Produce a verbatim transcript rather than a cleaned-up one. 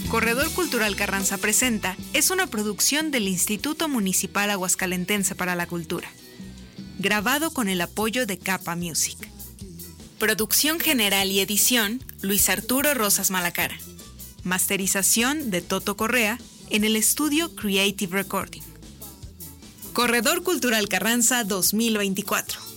Corredor Cultural Carranza Presenta es una producción del Instituto Municipal Aguascalentense para la Cultura. Grabado con el apoyo de Capa Music. Producción general y edición, Luis Arturo Rosas Malacara. Masterización de Toto Correa en el estudio Creative Recording. Corredor Cultural Carranza dos mil veinticuatro.